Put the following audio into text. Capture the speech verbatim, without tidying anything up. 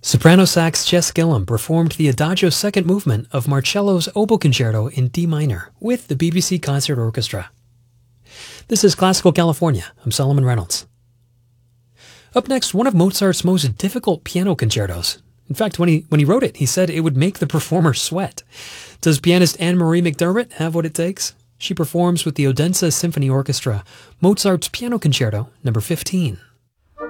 Soprano sax Jess Gillum performed the Adagio second movement of Marcello's Oboe Concerto in D minor with the B B C Concert Orchestra. This is Classical California. I'm Solomon Reynolds. Up next, one of Mozart's most difficult piano concertos. In fact, when he when he wrote it, he said it would make the performer sweat. Does pianist Anne-Marie McDermott have what it takes? She performs with the Odense Symphony Orchestra, Mozart's Piano Concerto number fifteen.